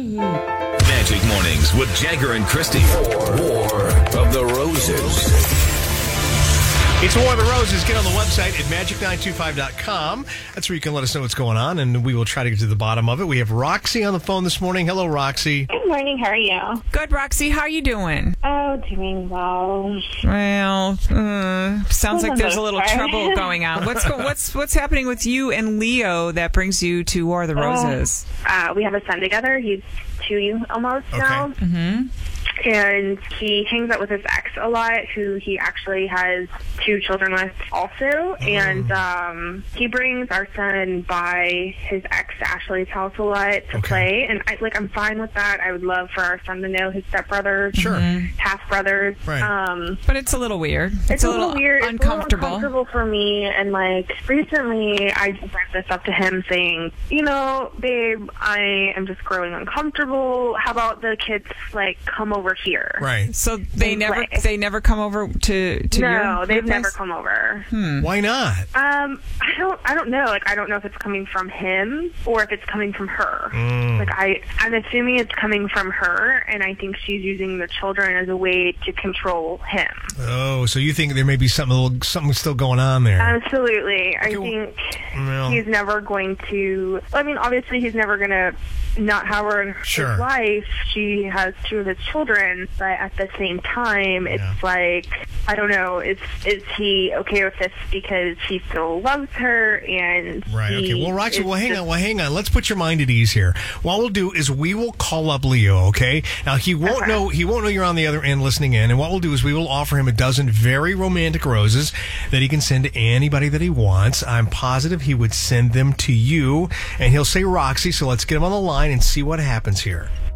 Magic Mornings with Jagger and Christy. War of the Roses. It's War of the Roses. Get on the website at magic925.com. That's where you can let us know what's going on, and we will try to get to the bottom of it. We have Roxy on the phone this morning. Hello, Roxy. Good morning. How are you? Good, Roxy. How are you doing? Oh, doing well. Well, sounds like there's a little trouble going on. What's happening with you and Leo that brings you to War of the Roses? We have a son together. He's 2 almost now. Mm-hmm. And he hangs out with his ex a lot, who he actually has 2 children with also. And he brings our son by his ex Ashley's house a lot to play. And I'm fine with that. I would love for our son to know his stepbrothers, half brothers. Right. But it's a little weird. It's a little weird. Uncomfortable. It's a little uncomfortable for me. And recently, I just brought this up to him, saying, babe, I am just growing uncomfortable. How about the kids come over here? Right. So they never come over to No, they've your place? never come over. Why not? I don't know. I don't know if it's coming from him or if it's coming from her. I'm assuming it's coming from her, and I think she's using the children as a way to control him. Oh, so you think there may be something still going on there? Absolutely. I think he's never going to. Obviously, he's never going to not have her in his life. She has 2 of his children, but at the same time, it's I don't know. Is he okay with this because he still loves her? And okay. Well, Roxy, hang on. Let's put your mind at ease here. What we'll do is we will call up Leo. Okay. Now he won't know. He won't know you're on the other end listening in. And what we'll do is we will offer him a dozen very romantic roses that he can send to anybody that he wants. I'm positive he would send them to you, and he'll say Roxy. So let's get him on the line and see what happens here.